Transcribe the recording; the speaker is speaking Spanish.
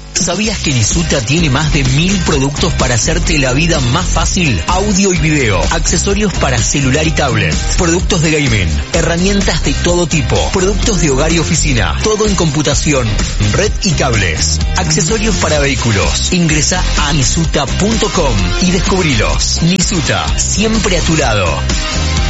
¿Sabías que Nisuta tiene más de 1000 productos para hacerte la vida más fácil? Audio y video, accesorios para celular y tablet, productos de gaming, herramientas de todo tipo, productos de hogar y oficina, todo en computación, red y cables, accesorios para vehículos. Ingresá a nisuta.com y descubrilos. Nisuta, siempre a tu lado.